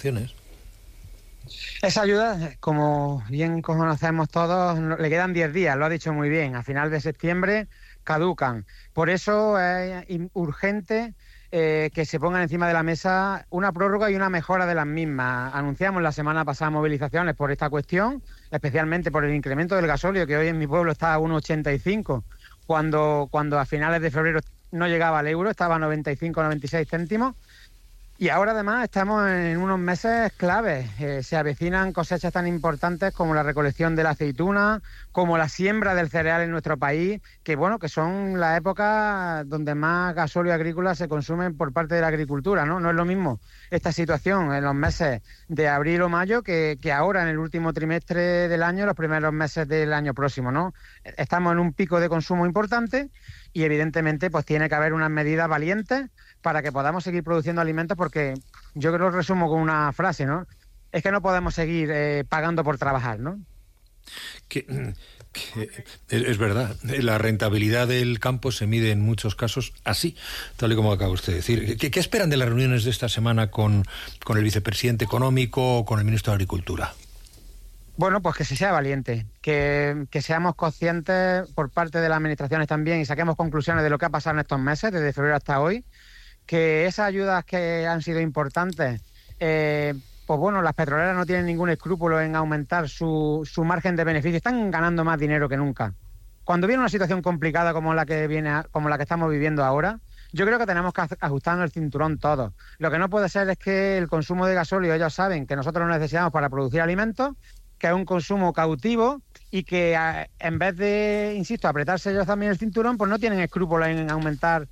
subvenciones. Esa ayuda, como bien conocemos todos, le quedan 10 días, lo ha dicho muy bien. A final de septiembre caducan. Por eso es urgente que se pongan encima de la mesa una prórroga y una mejora de las mismas. Anunciamos la semana pasada movilizaciones por esta cuestión, especialmente por el incremento del gasóleo, que hoy en mi pueblo está a 1,85, cuando a finales de febrero no llegaba al euro, estaba a 95, 96 céntimos. Y ahora además estamos en unos meses claves. Se avecinan cosechas tan importantes como la recolección de la aceituna, como la siembra del cereal en nuestro país, que son la época donde más gasóleo agrícola se consume por parte de la agricultura, ¿no? No es lo mismo esta situación en los meses de abril o mayo que ahora en el último trimestre del año, los primeros meses del año próximo, ¿no? Estamos en un pico de consumo importante y evidentemente pues tiene que haber unas medidas valientes para que podamos seguir produciendo alimentos, porque yo creo que lo resumo con una frase, ¿no? Es que no podemos seguir pagando por trabajar, ¿no? Que es verdad, la rentabilidad del campo se mide en muchos casos así, tal y como acaba usted de decir. ¿Qué esperan de las reuniones de esta semana con el vicepresidente económico o con el ministro de Agricultura? Bueno, pues que se sea valiente, que seamos conscientes por parte de las administraciones también y saquemos conclusiones de lo que ha pasado en estos meses, desde febrero hasta hoy, que esas ayudas que han sido importantes, las petroleras no tienen ningún escrúpulo en aumentar su margen de beneficio, están ganando más dinero que nunca. Cuando viene una situación complicada como la que estamos viviendo ahora, yo creo que tenemos que ajustarnos el cinturón todos. Lo que no puede ser es que el consumo de gasóleo, ellos saben que nosotros lo necesitamos para producir alimentos, que es un consumo cautivo y que en vez de, insisto, apretarse ellos también el cinturón, pues no tienen escrúpulos en aumentar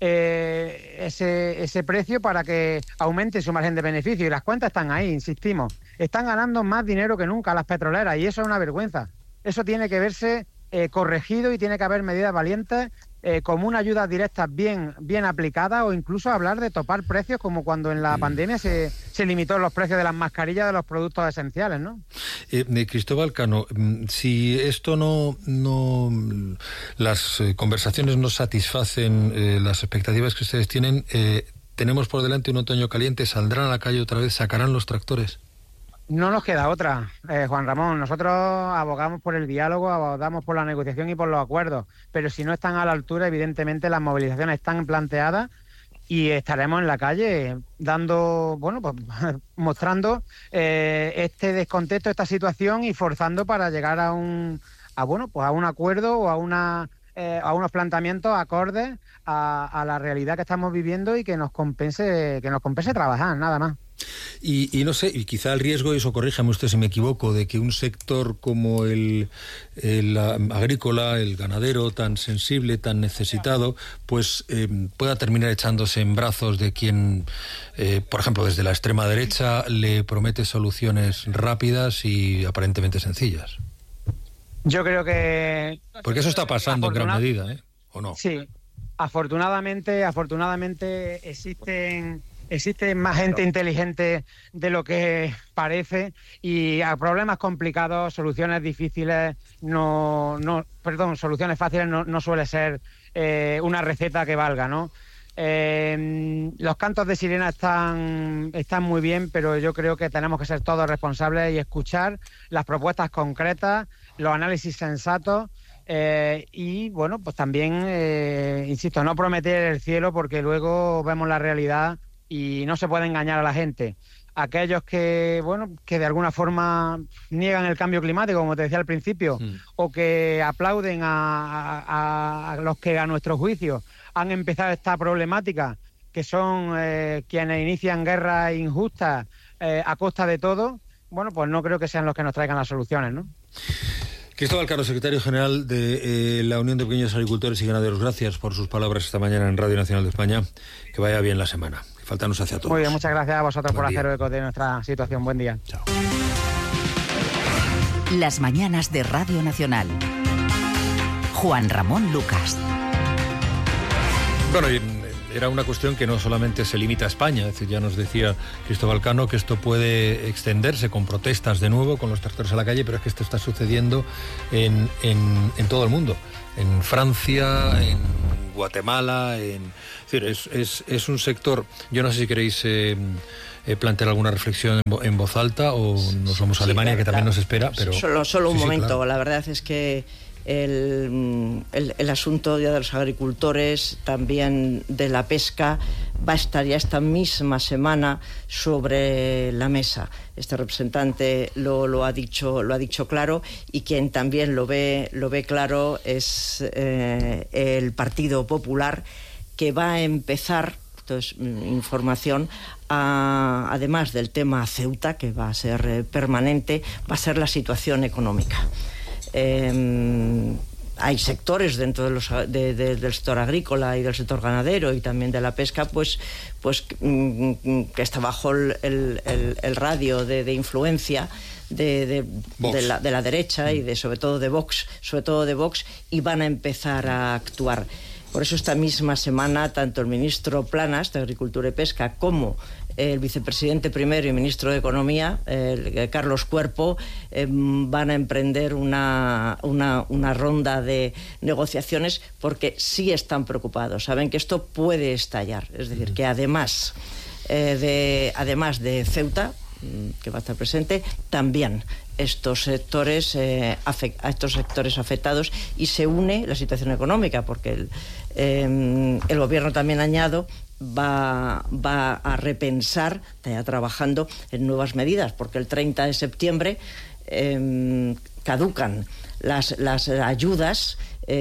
ese precio para que aumente su margen de beneficio. Y las cuentas están ahí, insistimos. Están ganando más dinero que nunca las petroleras y eso es una vergüenza. Eso tiene que verse corregido y tiene que haber medidas valientes como una ayuda directa bien aplicada, o incluso hablar de topar precios como cuando en la pandemia se limitó los precios de las mascarillas de los productos esenciales, ¿no? Cristóbal Cano, si esto las conversaciones no satisfacen las expectativas que ustedes tienen, tenemos por delante un otoño caliente, ¿saldrán a la calle otra vez, sacarán los tractores? No nos queda otra, Juan Ramón. Nosotros abogamos por el diálogo, abogamos por la negociación y por los acuerdos, pero si no están a la altura, evidentemente las movilizaciones están planteadas y estaremos en la calle mostrando este descontexto, esta situación y forzando para llegar a un acuerdo o a unos planteamientos acordes a la realidad que estamos viviendo y que nos compense trabajar, nada más. Y no sé, y quizá el riesgo, y eso corríjame usted si me equivoco, de que un sector como el agrícola, el ganadero, tan sensible, tan necesitado, pues pueda terminar echándose en brazos de quien, por ejemplo, desde la extrema derecha le promete soluciones rápidas y aparentemente sencillas. Yo creo que... Porque eso está pasando en gran medida, ¿o no? Sí, afortunadamente existe más gente inteligente de lo que parece, y a problemas complicados, soluciones difíciles, soluciones fáciles no suele ser una receta que valga, ¿no? Los cantos de sirena están muy bien, pero yo creo que tenemos que ser todos responsables y escuchar las propuestas concretas, los análisis sensatos. Pues también, insisto, no prometer el cielo, porque luego vemos la realidad y no se puede engañar a la gente. Aquellos que de alguna forma niegan el cambio climático, como te decía al principio, o que aplauden a los que a nuestro juicio han empezado esta problemática, que son quienes inician guerras injustas a costa de todo, pues no creo que sean los que nos traigan las soluciones, ¿no? Cristóbal Cano, secretario general de la Unión de Pequeños Agricultores y Ganaderos, gracias por sus palabras esta mañana en Radio Nacional de España. Que vaya bien la semana. Que falta nos hace a todos. Muy bien, muchas gracias a vosotros por hacer eco de nuestra situación. Buen día. Chao. Las mañanas de Radio Nacional. Juan Ramón Lucas. Bueno, era una cuestión que no solamente se limita a España, es decir, ya nos decía Cristóbal Cano que esto puede extenderse con protestas de nuevo, con los tractores a la calle, pero es que esto está sucediendo en todo el mundo, en Francia, en Guatemala, es decir, es un sector, yo no sé si queréis plantear alguna reflexión en voz alta, o nos vamos a Alemania, que también nos espera. Pero solo un momento. Claro. La verdad es que el asunto ya de los agricultores, también de la pesca, va a estar ya esta misma semana sobre la mesa. Este representante lo ha dicho claro, y quien también lo ve claro es el Partido Popular, que va a empezar, esto es información, además del tema Ceuta, que va a ser permanente, va a ser la situación económica. Hay sectores dentro del sector agrícola y del sector ganadero y también de la pesca, pues que está bajo el radio de influencia de la derecha y sobre todo de Vox, y van a empezar a actuar. Por eso esta misma semana tanto el ministro Planas de Agricultura y Pesca como el vicepresidente primero y ministro de Economía, Carlos Cuerpo, van a emprender una ronda de negociaciones, porque sí están preocupados. Saben que esto puede estallar. Es decir, que además de Ceuta, que va a estar presente, también estos sectores afectados, y se une la situación económica, porque el gobierno, también añado, va a repensar, está ya trabajando en nuevas medidas, porque el 30 de septiembre caducan las ayudas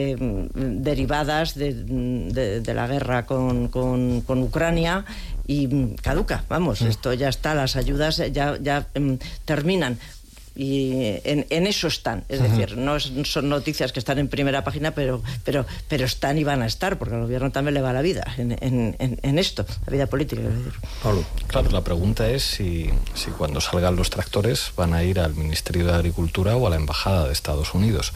derivadas de la guerra con Ucrania, y caduca, esto ya está, las ayudas ya terminan. Y en eso están, es decir, no son noticias que están en primera página, pero están y van a estar, porque al gobierno también le va la vida en esto, la vida política. Es decir. Pablo, claro, la pregunta es si cuando salgan los tractores van a ir al Ministerio de Agricultura o a la Embajada de Estados Unidos.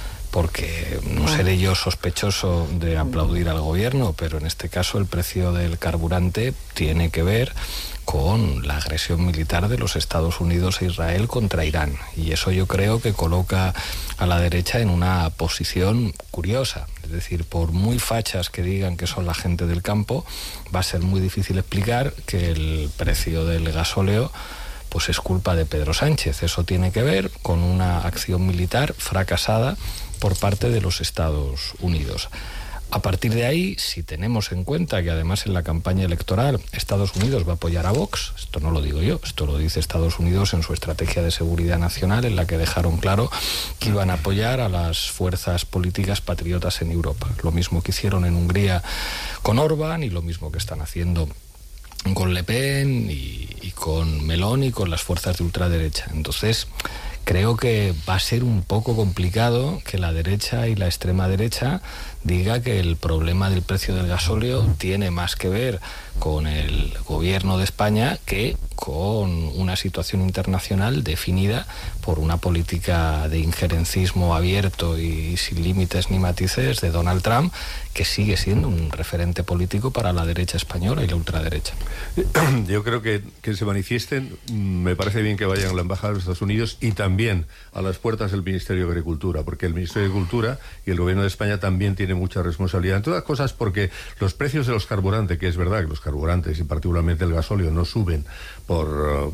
Porque no seré yo sospechoso de aplaudir al gobierno, pero en este caso el precio del carburante tiene que ver con la agresión militar de los Estados Unidos e Israel contra Irán. Y eso yo creo que coloca a la derecha en una posición curiosa. Es decir, por muy fachas que digan que son la gente del campo, va a ser muy difícil explicar que el precio del gasóleo pues es culpa de Pedro Sánchez. Eso tiene que ver con una acción militar fracasada por parte de los Estados Unidos. A partir de ahí, si tenemos en cuenta que además en la campaña electoral Estados Unidos va a apoyar a Vox, esto no lo digo yo, esto lo dice Estados Unidos en su estrategia de seguridad nacional, en la que dejaron claro que iban a apoyar a las fuerzas políticas patriotas en Europa. Lo mismo que hicieron en Hungría con Orbán, y lo mismo que están haciendo con Le Pen y con Meloni y con las fuerzas de ultraderecha. Entonces, creo que va a ser un poco complicado que la derecha y la extrema derecha diga que el problema del precio del gasóleo tiene más que ver con el gobierno de España que con una situación internacional definida por una política de injerencismo abierto y sin límites ni matices de Donald Trump, que sigue siendo un referente político para la derecha española y la ultraderecha. Yo creo que se manifiesten, me parece bien que vayan a la Embajada de los Estados Unidos y también a las puertas del Ministerio de Agricultura, porque el Ministerio de Agricultura y el Gobierno de España también tienen mucha responsabilidad. En todas cosas, porque los precios de los carburantes, que es verdad que los carburantes y particularmente el gasóleo no suben por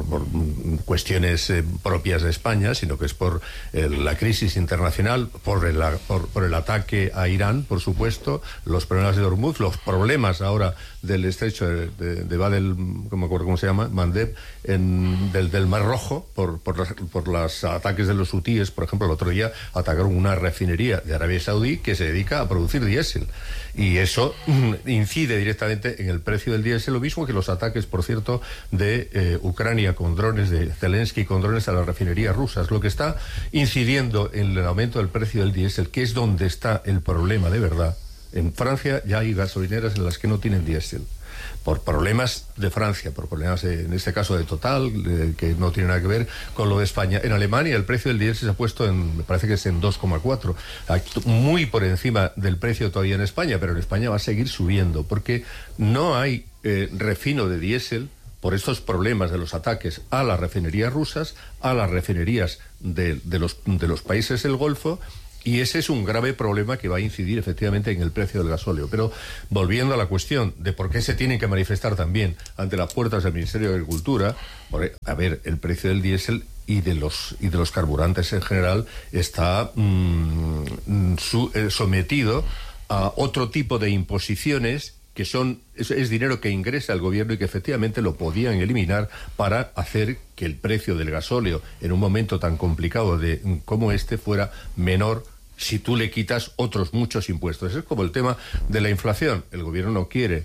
cuestiones propias de España, sino que es por la crisis internacional, por el ataque a Irán, por supuesto, los problemas de Hormuz, los problemas ahora del estrecho de Bab el, no me acuerdo cómo se llama, Mandeb, del Mar Rojo, por los ataques de los hutíes. Por ejemplo, el otro día atacaron una refinería de Arabia Saudí que se dedica a producir diésel, y eso incide directamente en el precio del diésel, lo mismo que los ataques, por cierto, de Ucrania con drones, de Zelensky con drones a las refinerías rusas. Lo que está incidiendo en el aumento del precio del diésel, que es donde está el problema de verdad. En Francia ya hay gasolineras en las que no tienen diésel, por problemas de Francia, por problemas en este caso de Total, que no tiene nada que ver con lo de España. En Alemania el precio del diésel se ha puesto me parece que es en 2,4, muy por encima del precio todavía en España, pero en España va a seguir subiendo, porque no hay refino de diésel por estos problemas de los ataques a las refinerías rusas, a las refinerías de los países del Golfo, Y ese es un grave problema que va a incidir efectivamente en el precio del gasóleo. Pero volviendo a la cuestión de por qué se tienen que manifestar también ante las puertas del Ministerio de Agricultura, a ver, el precio del diésel y de los carburantes en general está sometido a otro tipo de imposiciones que es dinero que ingresa al gobierno y que efectivamente lo podían eliminar para hacer que el precio del gasóleo en un momento tan complicado como este fuera menor si tú le quitas otros muchos impuestos. Es como el tema de la inflación. El gobierno no quiere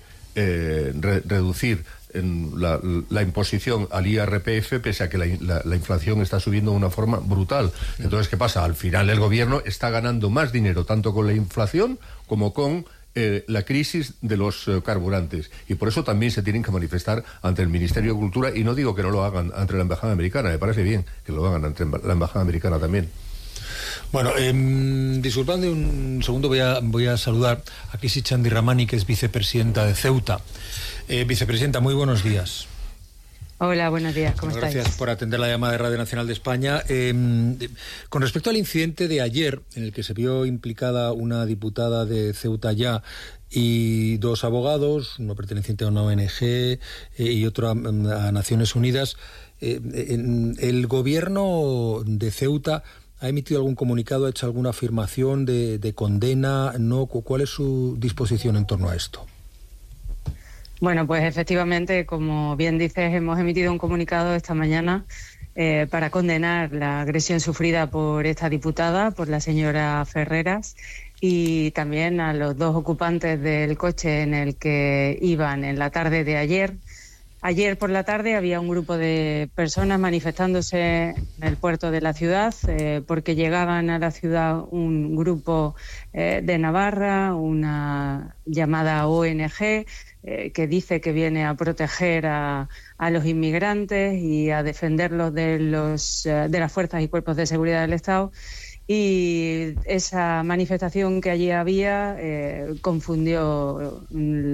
reducir la imposición al IRPF, pese a que la inflación está subiendo de una forma brutal. Entonces, ¿qué pasa? Al final el gobierno está ganando más dinero tanto con la inflación como con la crisis de los carburantes, y por eso también se tienen que manifestar ante el Ministerio de Cultura, y no digo que no lo hagan ante la Embajada Americana, me parece bien que lo hagan ante la Embajada Americana también. Bueno, disculpadme un segundo, voy a saludar a Kisi Chandiramani, que es vicepresidenta de Ceuta. Vicepresidenta, muy buenos días. Hola, buenos días, ¿cómo estáis? Gracias por atender la llamada de Radio Nacional de España. Con respecto al incidente de ayer, en el que se vio implicada una diputada de Ceuta Ya y dos abogados, uno perteneciente a una ONG y otro a Naciones Unidas, ¿el gobierno de Ceuta ha emitido algún comunicado, ha hecho alguna afirmación de condena? ¿No? ¿Cuál es su disposición en torno a esto? Bueno, pues efectivamente, como bien dices, hemos emitido un comunicado esta mañana para condenar la agresión sufrida por esta diputada, por la señora Ferreras, y también a los dos ocupantes del coche en el que iban en la tarde de ayer. Ayer por la tarde había un grupo de personas manifestándose en el puerto de la ciudad porque llegaban a la ciudad un grupo de Navarra, una llamada ONG, que dice que viene a proteger a los inmigrantes y a defenderlos de las fuerzas y cuerpos de seguridad del Estado. Y esa manifestación que allí había confundió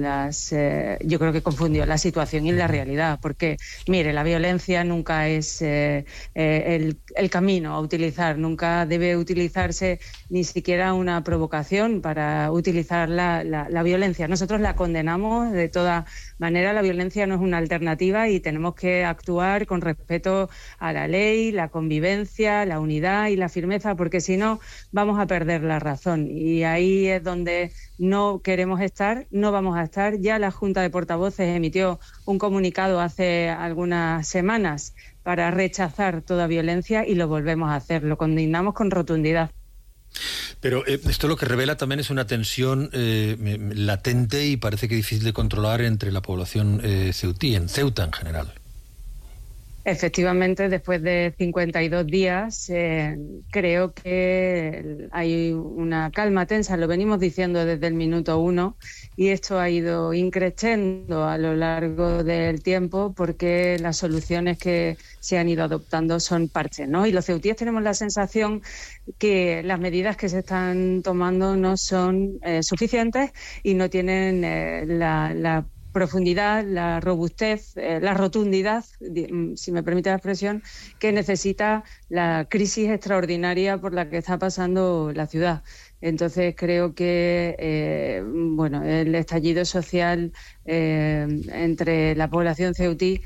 yo creo que confundió la situación y la realidad, porque mire, la violencia nunca es el camino a utilizar, nunca debe utilizarse ni siquiera una provocación para utilizar la violencia. Nosotros la condenamos de toda manera, la violencia no es una alternativa y tenemos que actuar con respeto a la ley, la convivencia, la unidad y la firmeza, porque si no vamos a perder la razón, y ahí es donde no queremos estar, no vamos a estar. Ya la Junta de Portavoces emitió un comunicado hace algunas semanas para rechazar toda violencia y lo volvemos a hacer, lo condenamos con rotundidad. Pero esto lo que revela también es una tensión latente y parece que difícil de controlar entre la población ceutí, en Ceuta en general. Efectivamente, después de 52 días, creo que hay una calma tensa, lo venimos diciendo desde el minuto 1, y esto ha ido increciendo a lo largo del tiempo porque las soluciones que se han ido adoptando son parches, ¿no? Y los ceutíes tenemos la sensación que las medidas que se están tomando no son suficientes y no tienen la profundidad, la robustez, la rotundidad, si me permite la expresión, que necesita la crisis extraordinaria por la que está pasando la ciudad. Entonces creo que el estallido social entre la población ceutí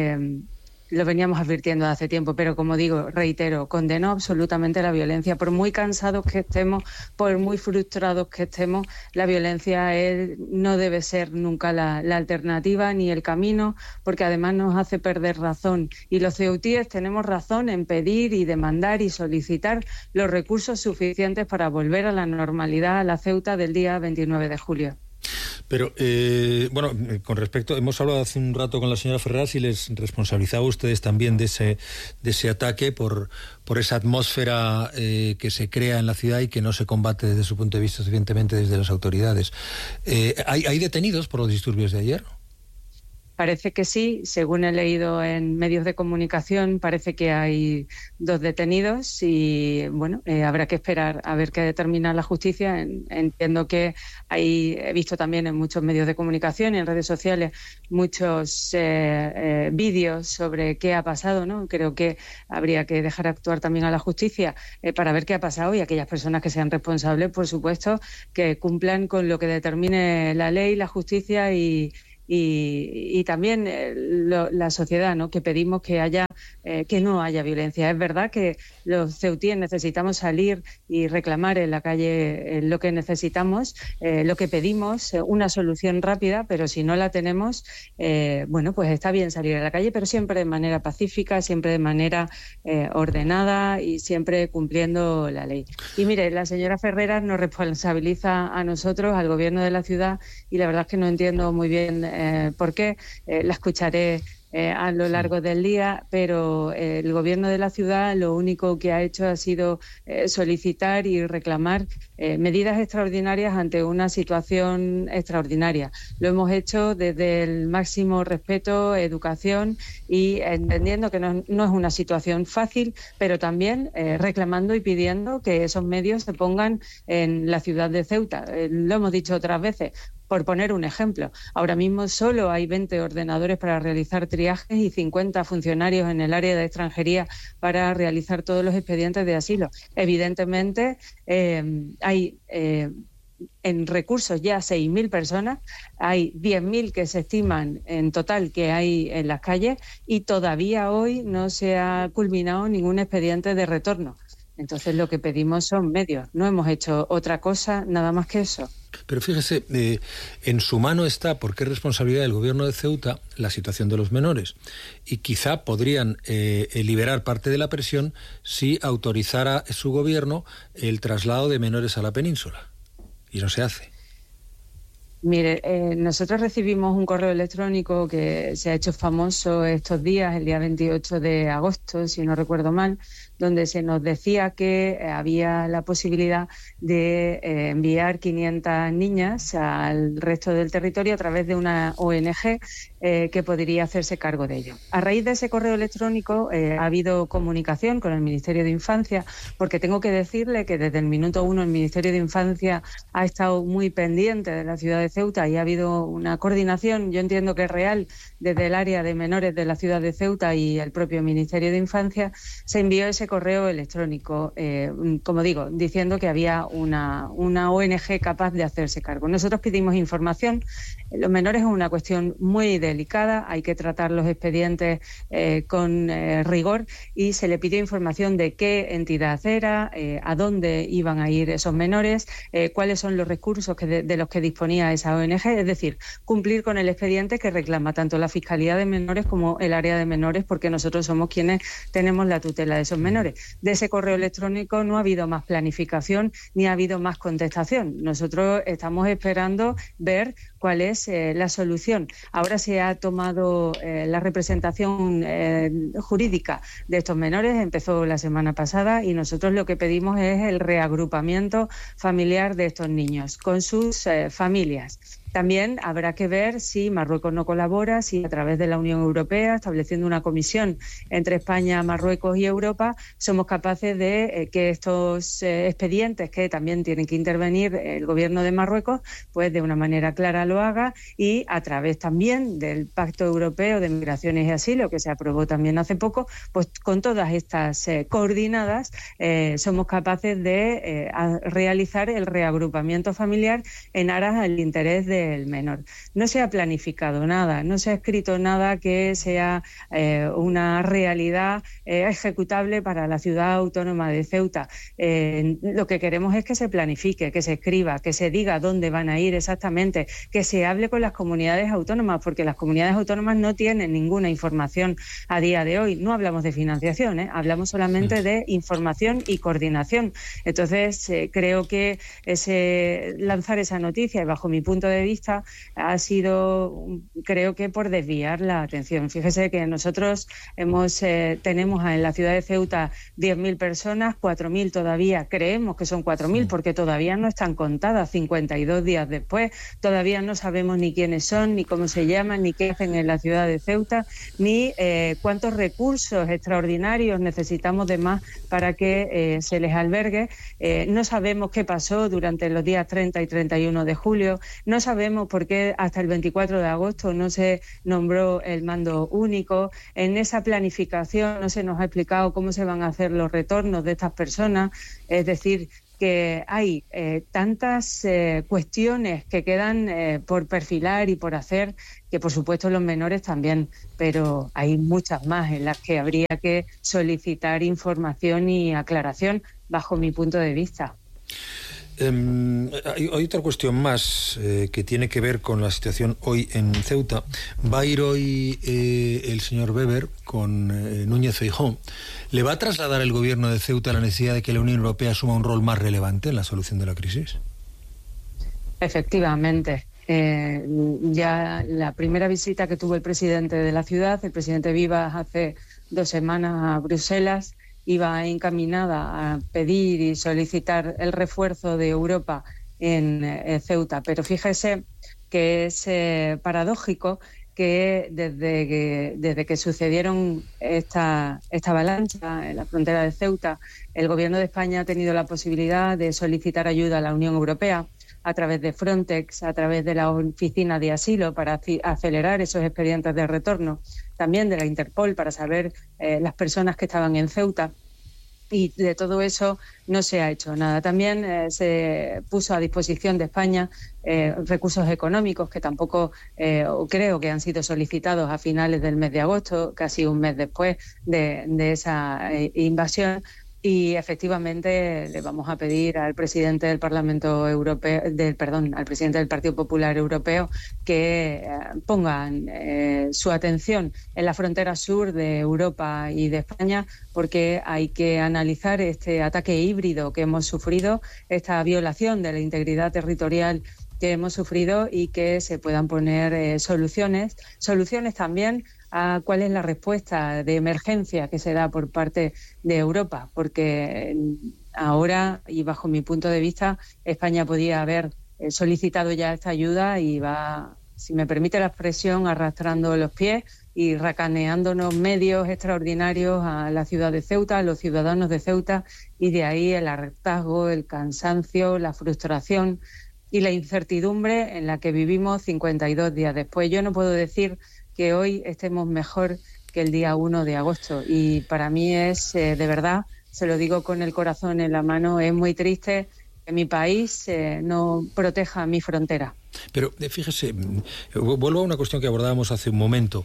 lo veníamos advirtiendo hace tiempo, pero como digo, reitero, condeno absolutamente la violencia. Por muy cansados que estemos, por muy frustrados que estemos, la violencia no debe ser nunca la alternativa ni el camino, porque además nos hace perder razón. Y los ceutíes tenemos razón en pedir y demandar y solicitar los recursos suficientes para volver a la normalidad a la Ceuta del día 29 de julio. Pero, con respecto, hemos hablado hace un rato con la señora Ferreras y les responsabilizaba a ustedes también de ese ataque por esa atmósfera que se crea en la ciudad y que no se combate desde su punto de vista, evidentemente, desde las autoridades. ¿Hay detenidos por los disturbios de ayer? Parece que sí, según he leído en medios de comunicación, parece que hay 2 detenidos y bueno, habrá que esperar a ver qué determina la justicia. Entiendo que he visto también en muchos medios de comunicación y en redes sociales muchos vídeos sobre qué ha pasado, ¿no? Creo que habría que dejar actuar también a la justicia para ver qué ha pasado y aquellas personas que sean responsables, por supuesto, que cumplan con lo que determine la ley, la justicia y también la sociedad, ¿no? Que pedimos que no haya violencia. Es verdad que los ceutíes necesitamos salir y reclamar en la calle lo que necesitamos, lo que pedimos, una solución rápida, pero si no la tenemos, bueno, pues está bien salir a la calle, pero siempre de manera pacífica, siempre de manera ordenada y siempre cumpliendo la ley. Y mire, la señora Ferreras nos responsabiliza a nosotros, al gobierno de la ciudad, y la verdad es que no entiendo muy bien por qué. La escucharé a lo largo del día, pero el gobierno de la ciudad lo único que ha hecho ha sido solicitar y reclamar medidas extraordinarias ante una situación extraordinaria. Lo hemos hecho desde el máximo respeto, educación y entendiendo que no es una situación fácil, pero también reclamando y pidiendo que esos medios se pongan en la ciudad de Ceuta. Lo hemos dicho otras veces. Por poner un ejemplo, ahora mismo solo hay 20 ordenadores para realizar triajes y 50 funcionarios en el área de extranjería para realizar todos los expedientes de asilo. Evidentemente, hay en recursos ya 6.000 personas, hay 10.000 que se estiman en total que hay en las calles y todavía hoy no se ha culminado ningún expediente de retorno. Entonces lo que pedimos son medios, no hemos hecho otra cosa, nada más que eso. Pero fíjese, en su mano está, porque es responsabilidad del gobierno de Ceuta, la situación de los menores. Y quizá podrían liberar parte de la presión si autorizara su gobierno el traslado de menores a la península. Y no se hace. Mire, nosotros recibimos un correo electrónico que se ha hecho famoso estos días, el día 28 de agosto, si no recuerdo mal, donde se nos decía que había la posibilidad de enviar 500 niñas al resto del territorio a través de una ONG que podría hacerse cargo de ello. A raíz de ese correo electrónico ha habido comunicación con el Ministerio de Infancia, porque tengo que decirle que desde el minuto 1 el Ministerio de Infancia ha estado muy pendiente de la ciudad de Ceuta y ha habido una coordinación, yo entiendo que es real, desde el área de menores de la ciudad de Ceuta y el propio Ministerio de Infancia. Se envió ese correo electrónico, como digo, diciendo que había una ONG capaz de hacerse cargo. Nosotros pedimos información. Los menores es una cuestión muy delicada, hay que tratar los expedientes con rigor y se le pidió información de qué entidad era, a dónde iban a ir esos menores, cuáles son los recursos de los que disponía esa ONG, es decir, cumplir con el expediente que reclama tanto la Fiscalía de Menores como el área de menores, porque nosotros somos quienes tenemos la tutela de esos menores. De ese correo electrónico no ha habido más planificación ni ha habido más contestación. Nosotros estamos esperando ver cuál es la solución. Ahora se ha tomado la representación jurídica de estos menores, empezó la semana pasada y nosotros lo que pedimos es el reagrupamiento familiar de estos niños con sus familias. También habrá que ver si Marruecos no colabora, si a través de la Unión Europea, estableciendo una comisión entre España, Marruecos y Europa, somos capaces de que estos expedientes, que también tienen que intervenir el gobierno de Marruecos, pues de una manera clara lo haga, y a través también del Pacto Europeo de Migraciones y Asilo, que se aprobó también hace poco, pues con todas estas coordinadas somos capaces de realizar el reagrupamiento familiar en aras al interés del menor. No se ha planificado nada, no se ha escrito nada que sea una realidad ejecutable para la ciudad autónoma de Ceuta. Lo que queremos es que se planifique, que se escriba, que se diga dónde van a ir exactamente, que se hable con las comunidades autónomas, porque las comunidades autónomas no tienen ninguna información a día de hoy. No hablamos de financiación, hablamos solamente de información y coordinación. Entonces, creo que lanzar esa noticia, y bajo mi punto de vista ha sido, creo que por desviar la atención. Fíjese que nosotros tenemos en la ciudad de Ceuta 10.000 personas, 4.000 todavía, creemos que son 4.000 porque todavía no están contadas 52 días después, todavía no sabemos ni quiénes son, ni cómo se llaman, ni qué hacen en la ciudad de Ceuta, ni cuántos recursos extraordinarios necesitamos de más para que se les albergue. No sabemos qué pasó durante los días 30 y 31 de julio, no sabemos por qué hasta el 24 de agosto no se nombró el mando único. En esa planificación no se nos ha explicado cómo se van a hacer los retornos de estas personas, es decir, que hay tantas cuestiones que quedan por perfilar y por hacer, que por supuesto los menores también, pero hay muchas más en las que habría que solicitar información y aclaración bajo mi punto de vista. Hay otra cuestión más que tiene que ver con la situación hoy en Ceuta. Va a ir hoy el señor Weber con Núñez Feijóo. ¿Le va a trasladar el gobierno de Ceuta la necesidad de que la Unión Europea asuma un rol más relevante en la solución de la crisis? Efectivamente. Ya la primera visita que tuvo el presidente de la ciudad, el presidente Vivas, hace 2 semanas a Bruselas, iba encaminada a pedir y solicitar el refuerzo de Europa en Ceuta. Pero fíjese que es paradójico que desde que sucedieron esta avalancha en la frontera de Ceuta, el Gobierno de España ha tenido la posibilidad de solicitar ayuda a la Unión Europea a través de Frontex, a través de la Oficina de Asilo para acelerar esos expedientes de retorno, también de la Interpol para saber las personas que estaban en Ceuta. Y de todo eso no se ha hecho nada. También se puso a disposición de España recursos económicos que tampoco creo que han sido solicitados a finales del mes de agosto, casi un mes después de esa invasión. Y efectivamente le vamos a pedir al presidente del Parlamento Europeo, al presidente del Partido Popular Europeo, que pongan su atención en la frontera sur de Europa y de España, porque hay que analizar este ataque híbrido que hemos sufrido, esta violación de la integridad territorial que hemos sufrido, y que se puedan poner soluciones también a cuál es la respuesta de emergencia que se da por parte de Europa, porque ahora, y bajo mi punto de vista, España podía haber solicitado ya esta ayuda y va, si me permite la expresión, arrastrando los pies y racaneándonos medios extraordinarios a la ciudad de Ceuta, a los ciudadanos de Ceuta, y de ahí el hartazgo, el cansancio, la frustración y la incertidumbre en la que vivimos 52 días después. Yo no puedo decir que hoy estemos mejor que el día 1 de agosto. Y para mí es, de verdad, se lo digo con el corazón en la mano, es muy triste que mi país no proteja mi frontera. Pero fíjese, vuelvo a una cuestión que abordábamos hace un momento,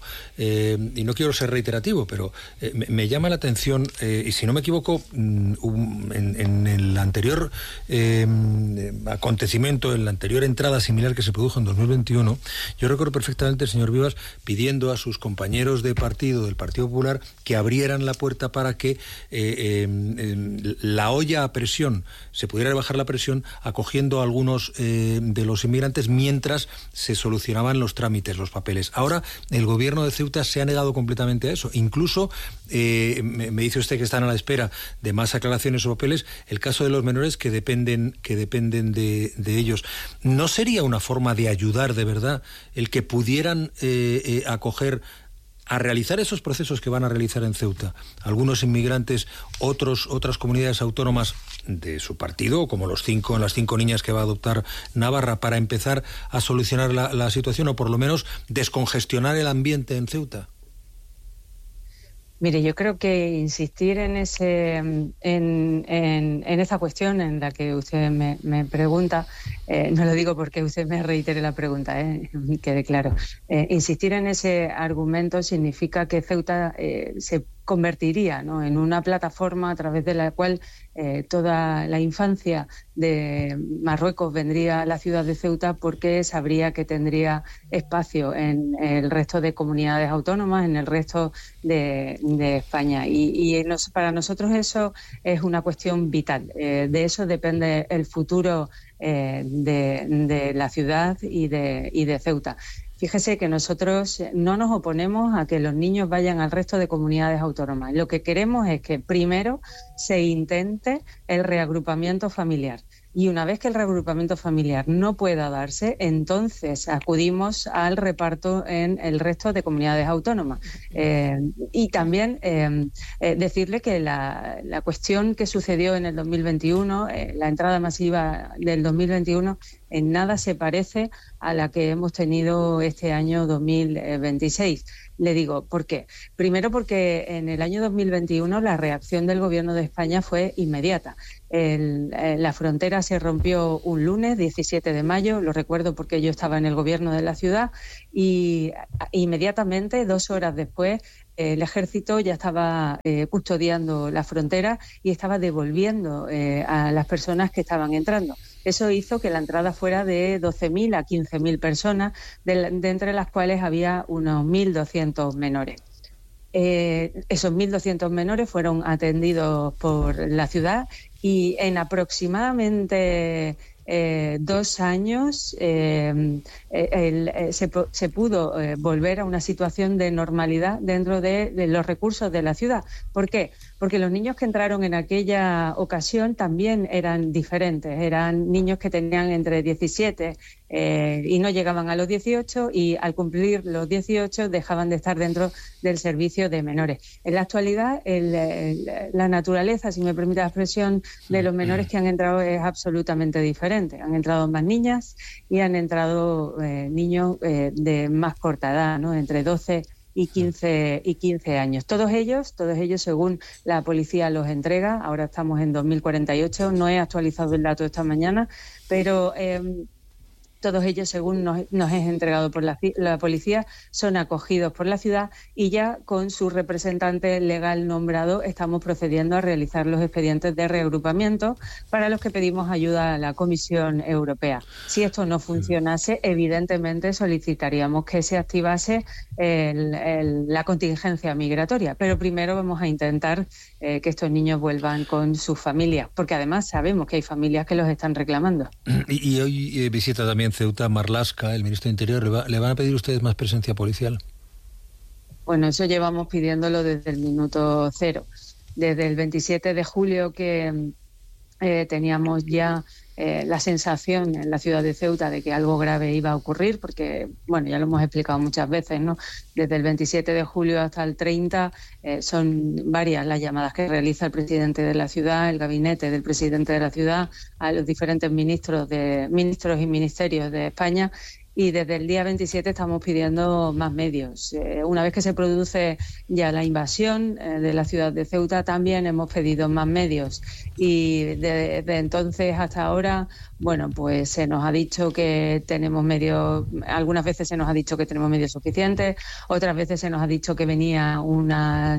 y no quiero ser reiterativo, pero me llama la atención, y si no me equivoco, en el anterior acontecimiento, en la anterior entrada similar que se produjo en 2021, yo recuerdo perfectamente al señor Vivas pidiendo a sus compañeros de partido, del Partido Popular, que abrieran la puerta para que la olla a presión, se pudiera bajar la presión acogiendo a algunos de los inmigrantes mientras se solucionaban los trámites, los papeles. Ahora el gobierno de Ceuta se ha negado completamente a eso. Incluso me dice usted que están a la espera de más aclaraciones o papeles. El caso de los menores que dependen de ellos. ¿No sería una forma de ayudar de verdad el que pudieran acoger a realizar esos procesos que van a realizar en Ceuta algunos inmigrantes, otras comunidades autónomas de su partido, como las 5 niñas que va a adoptar Navarra, para empezar a solucionar la situación, o por lo menos descongestionar el ambiente en Ceuta? Mire, yo creo que insistir en esa cuestión en la que usted me pregunta, no lo digo porque usted me reitere la pregunta, quede claro. Insistir en ese argumento significa que Ceuta se convertiría, ¿no?, en una plataforma a través de la cual toda la infancia de Marruecos vendría a la ciudad de Ceuta, porque sabría que tendría espacio en el resto de comunidades autónomas, en el resto de España. Y para nosotros eso es una cuestión vital. De eso depende el futuro de la ciudad y de Ceuta. Fíjese que nosotros no nos oponemos a que los niños vayan al resto de comunidades autónomas. Lo que queremos es que primero se intente el reagrupamiento familiar. Y una vez que el reagrupamiento familiar no pueda darse, entonces acudimos al reparto en el resto de comunidades autónomas. Y también decirle que la cuestión que sucedió en el 2021, la entrada masiva del 2021, en nada se parece a la que hemos tenido este año 2026. Le digo, ¿por qué? Primero porque en el año 2021 la reacción del Gobierno de España fue inmediata. La frontera se rompió un lunes, 17 de mayo, lo recuerdo porque yo estaba en el Gobierno de la ciudad, y inmediatamente, 2 horas después, el Ejército ya estaba custodiando la frontera y estaba devolviendo a las personas que estaban entrando. Eso hizo que la entrada fuera de 12.000 a 15.000 personas, de entre las cuales había unos 1.200 menores. Esos 1.200 menores fueron atendidos por la ciudad y en aproximadamente 2 años se pudo volver a una situación de normalidad dentro de los recursos de la ciudad. ¿Por qué? Porque los niños que entraron en aquella ocasión también eran diferentes. Eran niños que tenían entre 17 y no llegaban a los 18, y al cumplir los 18 dejaban de estar dentro del servicio de menores. En la actualidad, la naturaleza, si me permite la expresión, de los menores que han entrado es absolutamente diferente. Han entrado más niñas y han entrado niños de más corta edad, ¿no?, entre 12 y 15 años. Todos ellos, según la policía los entrega. Ahora estamos en 2048, no he actualizado el dato esta mañana, pero todos ellos, según nos es entregado por la policía, son acogidos por la ciudad, y ya con su representante legal nombrado estamos procediendo a realizar los expedientes de reagrupamiento, para los que pedimos ayuda a la Comisión Europea. Si esto no funcionase, evidentemente solicitaríamos que se activase la contingencia migratoria, pero primero vamos a intentar que estos niños vuelvan con sus familias, porque además sabemos que hay familias que los están reclamando. Y hoy visita también Ceuta Marlaska, el ministro de Interior. ¿Le van a pedir ustedes más presencia policial? Bueno, eso llevamos pidiéndolo desde el minuto cero. Desde el 27 de julio que teníamos ya la sensación en la ciudad de Ceuta de que algo grave iba a ocurrir, porque, bueno, ya lo hemos explicado muchas veces, ¿no? Desde el 27 de julio hasta el 30 son varias las llamadas que realiza el presidente de la ciudad, el gabinete del presidente de la ciudad, a los diferentes ministros y ministerios de España. Y desde el día 27 estamos pidiendo más medios. Una vez que se produce ya la invasión de la ciudad de Ceuta, también hemos pedido más medios. Y desde entonces hasta ahora, bueno, pues se nos ha dicho que tenemos medios, algunas veces se nos ha dicho que tenemos medios suficientes, otras veces se nos ha dicho que venía una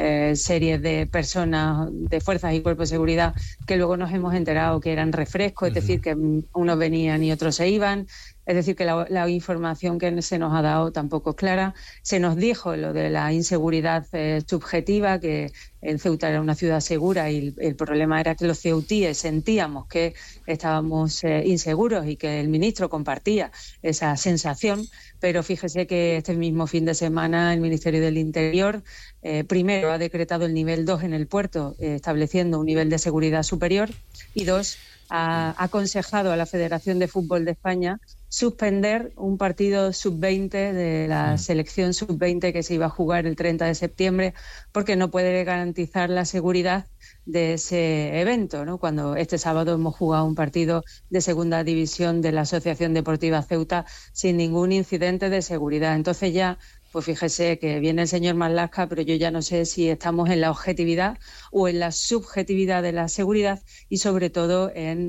serie de personas, de fuerzas y cuerpos de seguridad, que luego nos hemos enterado que eran refrescos, es decir, que unos venían y otros se iban. Es decir, que la información que se nos ha dado tampoco es clara. Se nos dijo lo de la inseguridad subjetiva, que en Ceuta era una ciudad segura, y el problema era que los ceutíes sentíamos que estábamos inseguros y que el ministro compartía esa sensación. Pero fíjese que este mismo fin de semana el Ministerio del Interior primero ha decretado el nivel 2 en el puerto, estableciendo un nivel de seguridad superior, y 2, ha aconsejado a la Federación de Fútbol de España suspender un partido sub-20 de la selección sub-20 que se iba a jugar el 30 de septiembre, porque no puede garantizar la seguridad de ese evento, ¿no? Cuando este sábado hemos jugado un partido de segunda división de la Asociación Deportiva Ceuta sin ningún incidente de seguridad. Entonces ya, pues fíjese que viene el señor Marlaska, pero yo ya no sé si estamos en la objetividad o en la subjetividad de la seguridad, y sobre todo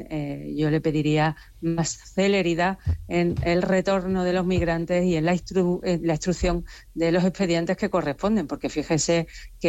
yo le pediría más celeridad en el retorno de los migrantes y en la instrucción de los expedientes que corresponden, porque fíjese que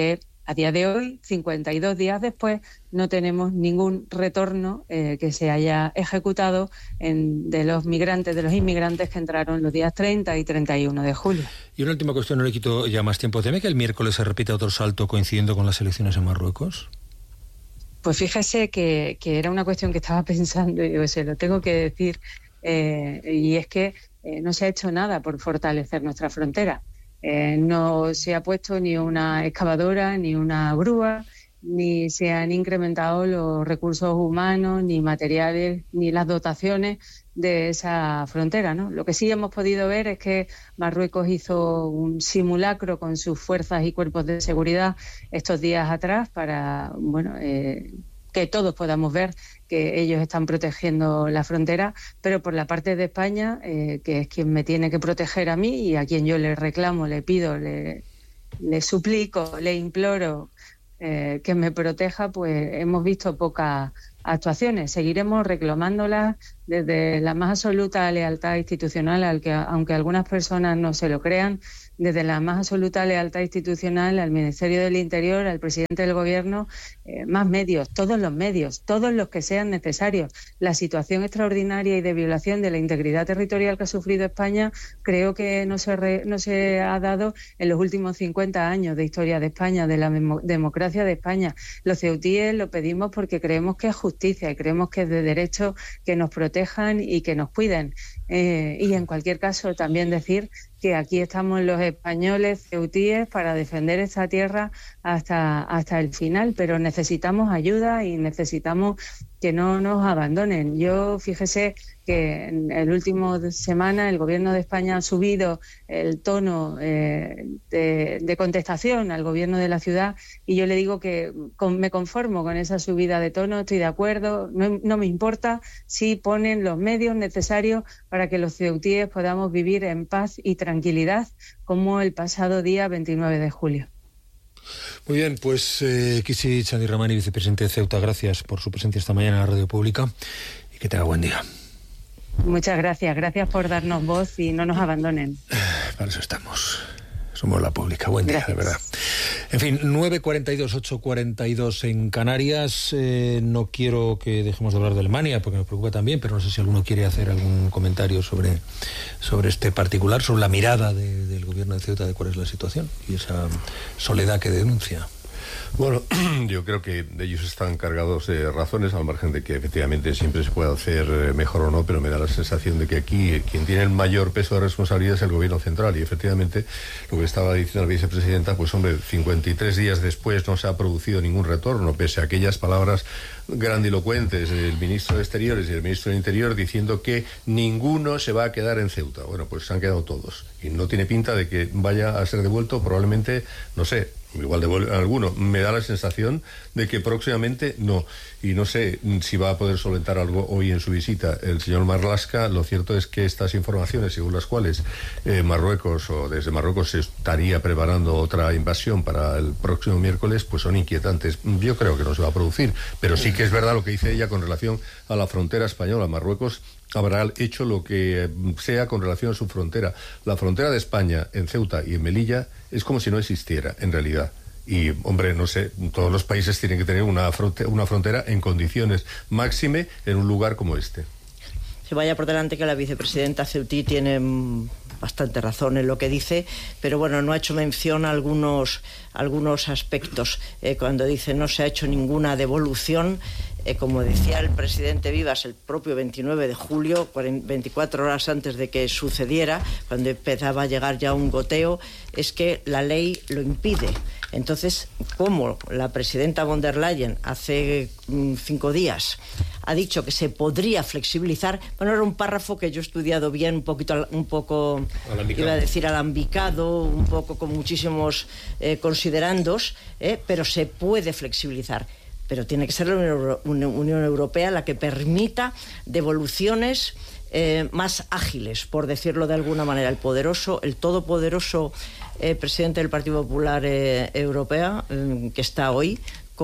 A día de hoy, 52 días después, no tenemos ningún retorno que se haya ejecutado de los inmigrantes que entraron los días 30 y 31 de julio. Y una última cuestión, no le quito ya más tiempo. ¿Teme que el miércoles se repita otro salto coincidiendo con las elecciones en Marruecos? Pues fíjese que era una cuestión que estaba pensando y se lo tengo que decir, y es que no se ha hecho nada por fortalecer nuestra frontera. No se ha puesto ni una excavadora, ni una grúa, ni se han incrementado los recursos humanos, ni materiales, ni las dotaciones de esa frontera, ¿no? Lo que sí hemos podido ver es que Marruecos hizo un simulacro con sus fuerzas y cuerpos de seguridad estos días atrás para, que todos podamos ver que ellos están protegiendo la frontera, pero por la parte de España, que es quien me tiene que proteger a mí y a quien yo le reclamo, le pido, le suplico, le imploro que me proteja, pues hemos visto pocas actuaciones. Seguiremos reclamándolas desde la más absoluta lealtad institucional, aunque algunas personas no se lo crean, desde la más absoluta lealtad institucional al Ministerio del Interior, al presidente del Gobierno, más medios, todos los que sean necesarios. La situación extraordinaria y de violación de la integridad territorial que ha sufrido España creo que no se ha dado en los últimos 50 años de historia de España, de la democracia de España. Los ceutíes lo pedimos porque creemos que es justicia y creemos que es de derecho que nos protejan y que nos cuiden. Y en cualquier caso también decir que aquí estamos los españoles ceutíes para defender esta tierra hasta el final, pero necesitamos ayuda y necesitamos que no nos abandonen. Yo, fíjese que en el último semana el Gobierno de España ha subido el tono de contestación al Gobierno de la ciudad y yo le digo que me conformo con esa subida de tono, estoy de acuerdo, no me importa si ponen los medios necesarios para que los ceutíes podamos vivir en paz y tranquilidad como el pasado día 29 de julio. Muy bien, pues Kisi Chandirrahmani, vicepresidente de Ceuta, gracias por su presencia esta mañana en la radio pública y que tenga buen día. Muchas gracias por darnos voz y no nos abandonen. Para eso estamos. Somos la pública. Buen día, gracias. De verdad. En fin, 9:42, 8:42 en Canarias. No quiero que dejemos de hablar de Alemania, porque me preocupa también, pero no sé si alguno quiere hacer algún comentario sobre este particular, sobre la mirada del gobierno de Ceuta de cuál es la situación y esa soledad que denuncia. Bueno, yo creo que ellos están cargados de razones, al margen de que efectivamente siempre se puede hacer mejor o no, pero me da la sensación de que aquí quien tiene el mayor peso de responsabilidad es el gobierno central, y efectivamente lo que estaba diciendo la vicepresidenta, pues hombre, 53 días después no se ha producido ningún retorno, pese a aquellas palabras grandilocuentes del ministro de Exteriores y del ministro del Interior diciendo que ninguno se va a quedar en Ceuta. Bueno, pues se han quedado todos y no tiene pinta de que vaya a ser devuelto, probablemente, no sé, igual devuelve alguno. Me da la sensación de que próximamente no, y no sé si va a poder solventar algo hoy en su visita el señor Marlaska. Lo cierto es que estas informaciones, según las cuales Marruecos o desde Marruecos se estaría preparando otra invasión para el próximo miércoles, pues son inquietantes. Yo creo que no se va a producir, pero sí que es verdad lo que dice ella con relación a la frontera española. Marruecos habrá hecho lo que sea con relación a su frontera. La frontera de España en Ceuta y en Melilla es como si no existiera, en realidad. Y, hombre, no sé, todos los países tienen que tener una frontera en condiciones, máxime en un lugar como este. Se vaya por delante que la vicepresidenta ceutí tiene bastante razón en lo que dice, pero bueno, no ha hecho mención a algunos aspectos. Cuando dice no se ha hecho ninguna devolución, como decía el presidente Vivas el propio 29 de julio, 24 horas antes de que sucediera, cuando empezaba a llegar ya un goteo, es que la ley lo impide. Entonces, como la presidenta von der Leyen hace 5 días ha dicho que se podría flexibilizar, bueno, era un párrafo que yo he estudiado bien, un poco alambicado. Iba a decir alambicado, un poco con muchísimos considerandos, pero se puede flexibilizar. Pero tiene que ser la Unión Europea la que permita devoluciones más ágiles, por decirlo de alguna manera. El todopoderoso presidente del Partido Popular Europeo, que está hoy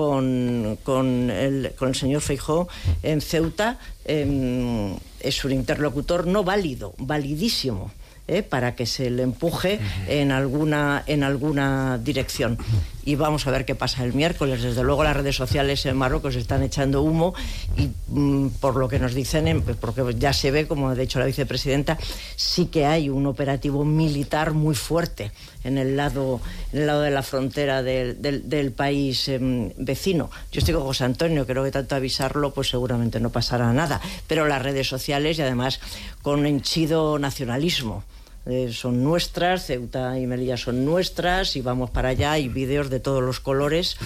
con el señor Feijóo en Ceuta, es un interlocutor no válido, validísimo, para que se le empuje en alguna dirección. Y vamos a ver qué pasa el miércoles. Desde luego las redes sociales en Marruecos están echando humo y por lo que nos dicen, porque ya se ve, como ha dicho la vicepresidenta, sí que hay un operativo militar muy fuerte en el lado de la frontera del país vecino. Yo estoy con José Antonio, creo que tanto avisarlo pues seguramente no pasará nada, pero las redes sociales y además con henchido nacionalismo. Son nuestras, Ceuta y Melilla son nuestras y vamos para allá, hay vídeos de todos los colores.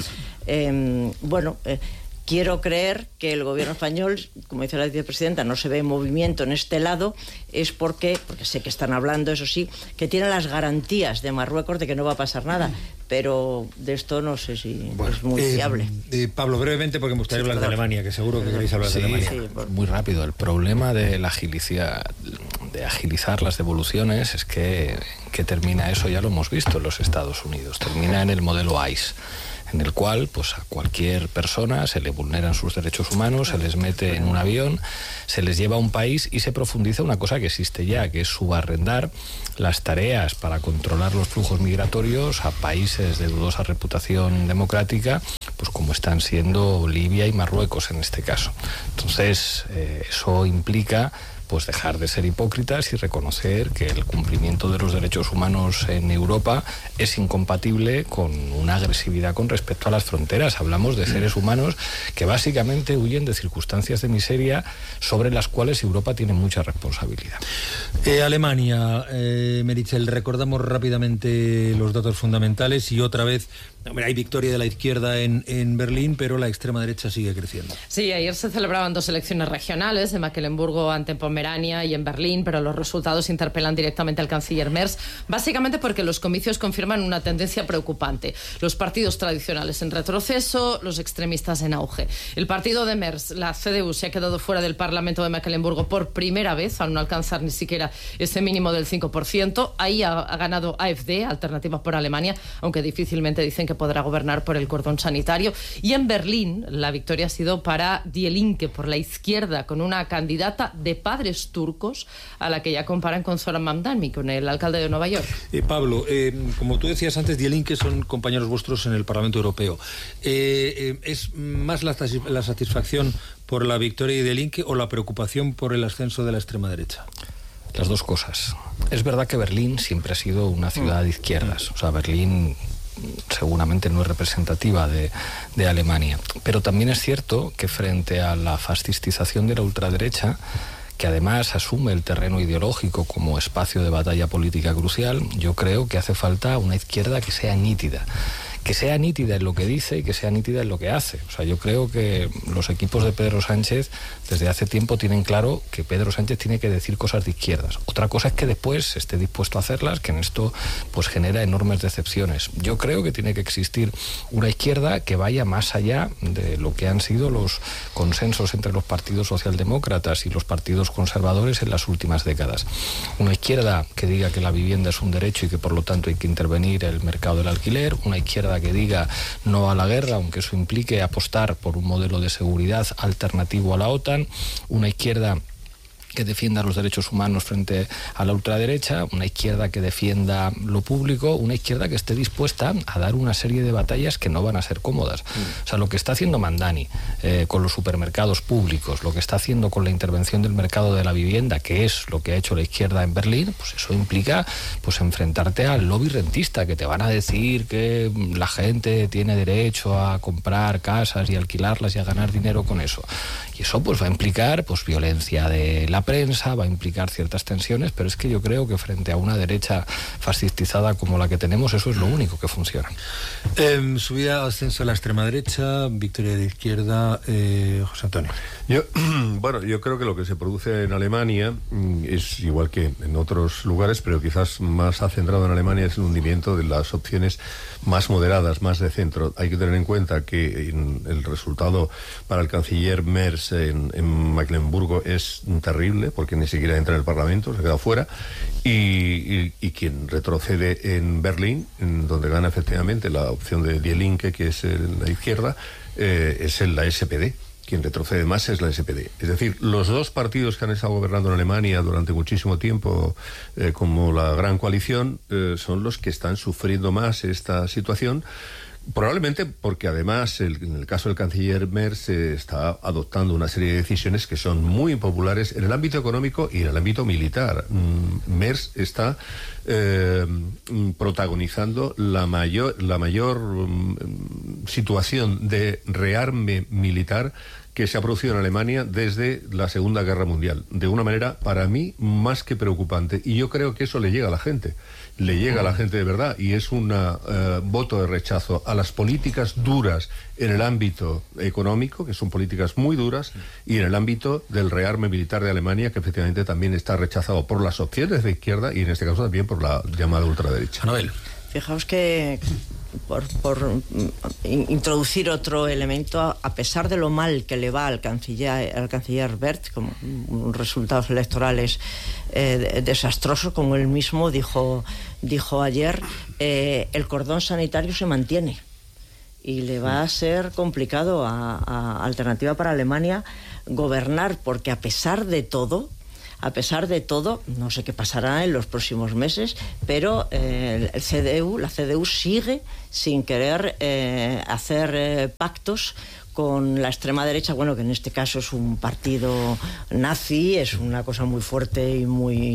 Quiero creer que el gobierno español, como dice la vicepresidenta, no se ve movimiento en este lado, es porque sé que están hablando, eso sí, que tienen las garantías de Marruecos de que no va a pasar nada, pero de esto no sé si es muy fiable. Pablo, brevemente, porque me gustaría hablar de Alemania, que seguro que queréis hablar de Alemania. Sí, muy rápido. El problema de agilizar las devoluciones es que termina eso, ya lo hemos visto en los Estados Unidos, termina en el modelo ICE, en el cual pues a cualquier persona se le vulneran sus derechos humanos, se les mete en un avión, se les lleva a un país y se profundiza una cosa que existe ya, que es subarrendar las tareas para controlar los flujos migratorios a países de dudosa reputación democrática, pues como están siendo Libia y Marruecos en este caso. Entonces, eso implica pues dejar de ser hipócritas y reconocer que el cumplimiento de los derechos humanos en Europa es incompatible con una agresividad con respecto a las fronteras. Hablamos de seres humanos que básicamente huyen de circunstancias de miseria sobre las cuales Europa tiene mucha responsabilidad. Alemania, Meritxell, recordamos rápidamente los datos fundamentales y otra vez, hay victoria de la izquierda en Berlín, pero la extrema derecha sigue creciendo. Sí, ayer se celebraban 2 elecciones regionales, en Mecklemburgo ante Pomerania y en Berlín, pero los resultados interpelan directamente al canciller Merz, básicamente porque los comicios confirman una tendencia preocupante. Los partidos tradicionales en retroceso, los extremistas en auge. El partido de Merz, la CDU, se ha quedado fuera del Parlamento de Mecklemburgo por primera vez, al no alcanzar ni siquiera ese mínimo del 5%. Ahí ha ganado AfD, Alternativa por Alemania, aunque difícilmente dicen que podrá gobernar por el cordón sanitario. Y en Berlín, la victoria ha sido para Die Linke, por la izquierda, con una candidata de padres turcos, a la que ya comparan con Zoran Mamdani, con el alcalde de Nueva York. Pablo, como tú decías antes, Die Linke son compañeros vuestros en el Parlamento Europeo. ¿Es más la satisfacción por la victoria de Die Linke o la preocupación por el ascenso de la extrema derecha? Las dos cosas. Es verdad que Berlín siempre ha sido una ciudad de izquierdas. O sea, Berlín seguramente no es representativa de Alemania. Pero también es cierto que frente a la fascistización de la ultraderecha, que además asume el terreno ideológico como espacio de batalla política crucial, yo creo que hace falta una izquierda que sea nítida en lo que dice y que sea nítida en lo que hace. O sea, yo creo que los equipos de Pedro Sánchez desde hace tiempo tienen claro que Pedro Sánchez tiene que decir cosas de izquierdas. Otra cosa es que después esté dispuesto a hacerlas, que en esto pues genera enormes decepciones. Yo creo que tiene que existir una izquierda que vaya más allá de lo que han sido los consensos entre los partidos socialdemócratas y los partidos conservadores en las últimas décadas. Una izquierda que diga que la vivienda es un derecho y que por lo tanto hay que intervenir en el mercado del alquiler, una izquierda que diga no a la guerra, aunque eso implique apostar por un modelo de seguridad alternativo a la OTAN, una izquierda que defienda los derechos humanos frente a la ultraderecha, una izquierda que defienda lo público, una izquierda que esté dispuesta a dar una serie de batallas que no van a ser cómodas. O sea, lo que está haciendo Mamdani con los supermercados públicos, lo que está haciendo con la intervención del mercado de la vivienda, que es lo que ha hecho la izquierda en Berlín, pues eso implica pues enfrentarte al lobby rentista, que te van a decir que la gente tiene derecho a comprar casas y alquilarlas y a ganar dinero con eso. Y eso pues va a implicar pues violencia de la prensa, va a implicar ciertas tensiones, pero es que yo creo que frente a una derecha fascistizada como la que tenemos, eso es lo único que funciona. Subida, ascenso a la extrema derecha, victoria de izquierda, José Antonio. Yo creo que lo que se produce en Alemania es igual que en otros lugares, pero quizás más centrado en Alemania, es el hundimiento de las opciones más moderadas, más de centro. Hay que tener en cuenta que el resultado para el canciller Merz en Mecklemburgo es terrible, porque ni siquiera entra en el Parlamento, se queda fuera, y quien retrocede en Berlín, donde gana efectivamente la opción de Die Linke, que es la izquierda, es la SPD, quien retrocede más es la SPD. Es decir, los dos partidos que han estado gobernando en Alemania durante muchísimo tiempo, como la Gran Coalición, son los que están sufriendo más esta situación. Probablemente porque además, en el caso del canciller Merz, se está adoptando una serie de decisiones que son muy impopulares en el ámbito económico y en el ámbito militar. Merz está protagonizando la mayor situación de rearme militar que se ha producido en Alemania desde la Segunda Guerra Mundial, de una manera, para mí, más que preocupante. Y yo creo que eso le llega a la gente. Le llega a la gente de verdad, y es un voto de rechazo a las políticas duras en el ámbito económico, que son políticas muy duras, y en el ámbito del rearme militar de Alemania, que efectivamente también está rechazado por las opciones de izquierda y en este caso también por la llamada ultraderecha. Anabel. Fijaos que por introducir otro elemento, a pesar de lo mal que le va al canciller Merz, como resultados electorales desastrosos, como él mismo dijo ayer, el cordón sanitario se mantiene y le va a ser complicado a Alternativa para Alemania gobernar, porque a pesar de todo, no sé qué pasará en los próximos meses, pero la CDU sigue sin querer hacer pactos con la extrema derecha, bueno, que en este caso es un partido nazi, es una cosa muy fuerte y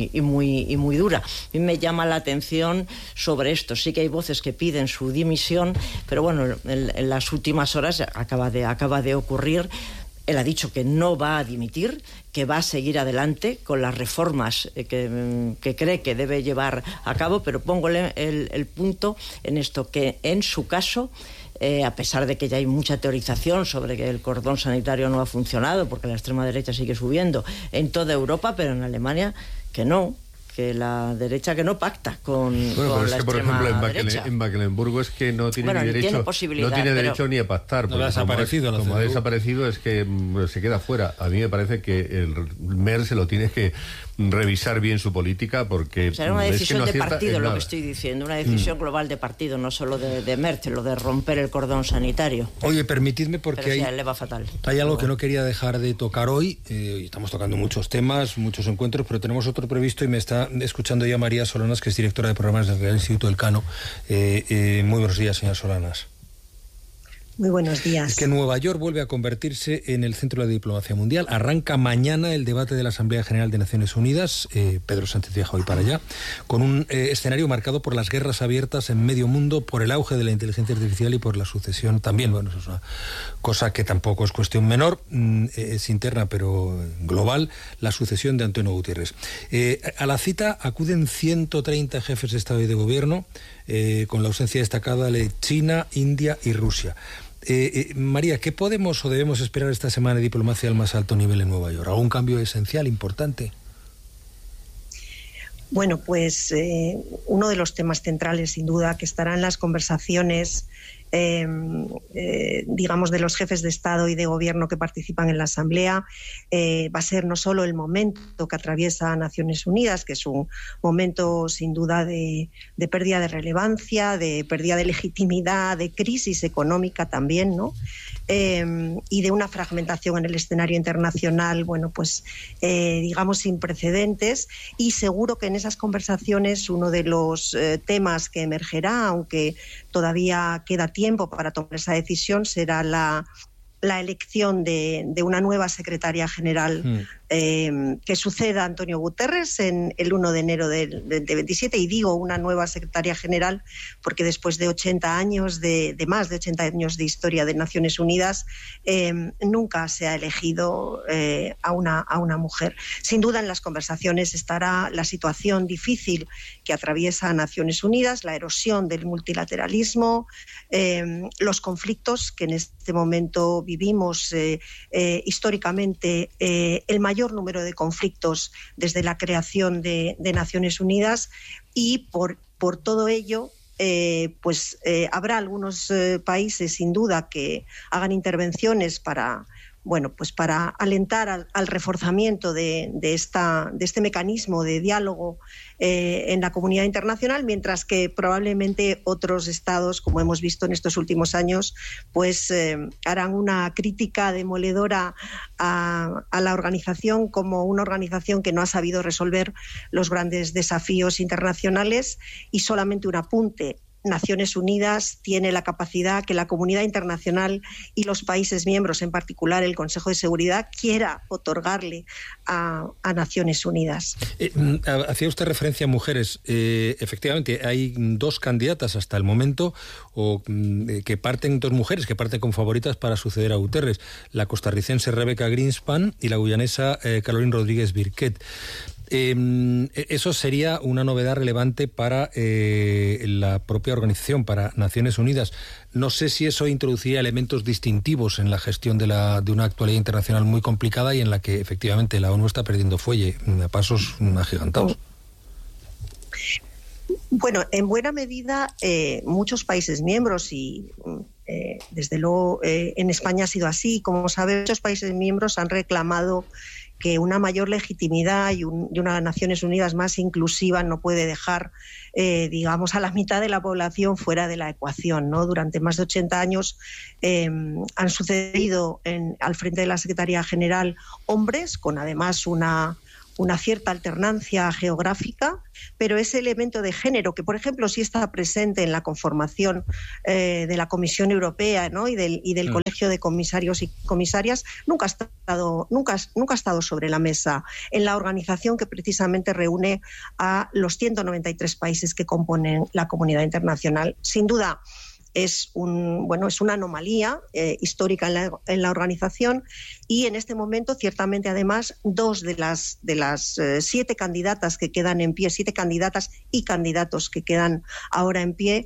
muy dura. A mí me llama la atención sobre esto. Sí que hay voces que piden su dimisión, pero bueno, en las últimas horas acaba de ocurrir. Él ha dicho que no va a dimitir, que va a seguir adelante con las reformas que cree que debe llevar a cabo, pero pongo el punto en esto, que en su caso, a pesar de que ya hay mucha teorización sobre que el cordón sanitario no ha funcionado, porque la extrema derecha sigue subiendo en toda Europa, pero en Alemania que no, que la derecha que no pacta con la extrema derecha. En Mecklenburgo es que no tiene derecho ni a pactar. No ha desaparecido. Como ha desaparecido es que se queda fuera. A mí me parece que el Merz se lo tiene que revisar bien su política, porque será una decisión de partido, lo que estoy diciendo, una decisión global de partido, no solo de Merz, lo de romper el cordón sanitario. Oye, permitidme, porque le va fatal. Hay algo que no quería dejar de tocar hoy. Estamos tocando muchos temas, muchos encuentros, pero tenemos otro previsto y me está escuchando ya María Solanas, que es directora de programas del Instituto Elcano. Muy buenos días, señora Solanas. Muy buenos días. Es que Nueva York vuelve a convertirse en el centro de la diplomacia mundial. Arranca mañana el debate de la Asamblea General de Naciones Unidas. Pedro Sánchez viaja hoy para allá, con un escenario marcado por las guerras abiertas en medio mundo, por el auge de la inteligencia artificial y por la sucesión también. Bueno, eso es una cosa que tampoco es cuestión menor, es interna pero global, la sucesión de Antonio Guterres. A la cita acuden 130 jefes de Estado y de Gobierno, con la ausencia destacada de China, India y Rusia. María, ¿qué podemos o debemos esperar esta semana de diplomacia al más alto nivel en Nueva York? ¿Algún cambio esencial, importante? Bueno, pues uno de los temas centrales, sin duda, que estará en las conversaciones, digamos, de los jefes de Estado y de Gobierno que participan en la Asamblea, va a ser no solo el momento que atraviesa Naciones Unidas, que es un momento sin duda de pérdida de relevancia, de pérdida de legitimidad, de crisis económica también, ¿no? Y de una fragmentación en el escenario internacional, bueno, pues digamos sin precedentes, y seguro que en esas conversaciones uno de los temas que emergerá, aunque todavía queda tiempo para tomar esa decisión, será la elección de una nueva secretaria general que suceda a Antonio Guterres en el 1 de enero del 2027, y digo una nueva secretaria general porque después de 80 años, de más de 80 años de historia de Naciones Unidas, nunca se ha elegido a una mujer. Sin duda en las conversaciones estará la situación difícil que atraviesa Naciones Unidas, la erosión del multilateralismo, los conflictos que en este momento vivimos históricamente, el mayor número de conflictos desde la creación de Naciones Unidas, y por todo ello habrá algunos países sin duda que hagan intervenciones para bueno, pues para alentar al reforzamiento de este mecanismo de diálogo en la comunidad internacional, mientras que probablemente otros estados, como hemos visto en estos últimos años, pues harán una crítica demoledora a la organización como una organización que no ha sabido resolver los grandes desafíos internacionales. Y solamente un apunte: Naciones Unidas tiene la capacidad que la comunidad internacional y los países miembros, en particular el Consejo de Seguridad, quiera otorgarle a Naciones Unidas. Hacía usted referencia a mujeres. Efectivamente, hay 2 candidatas hasta el momento, que parten, 2 mujeres que parten como favoritas para suceder a Guterres: la costarricense Rebecca Greenspan y la guyanesa Caroline Rodríguez Birquet. Eso sería una novedad relevante para la propia organización, para Naciones Unidas. No sé si eso introduciría elementos distintivos en la gestión de una actualidad internacional muy complicada y en la que efectivamente la ONU está perdiendo fuelle a pasos agigantados. Bueno, en buena medida muchos países miembros y desde luego en España ha sido así. Como sabe, muchos países miembros han reclamado que una mayor legitimidad y una Naciones Unidas más inclusiva no puede dejar, digamos, a la mitad de la población fuera de la ecuación, ¿no? Durante más de 80 años han sucedido al frente de la Secretaría General hombres, con además una cierta alternancia geográfica, pero ese elemento de género, que por ejemplo sí está presente en la conformación de la Comisión Europea, ¿no? y del Colegio de Comisarios y Comisarias, nunca ha estado sobre la mesa en la organización que precisamente reúne a los 193 países que componen la comunidad internacional. Sin duda, es una anomalía histórica en la organización, y en este momento ciertamente además 2 de las 7 candidatas que quedan en pie, 7 candidatas y candidatos que quedan ahora en pie,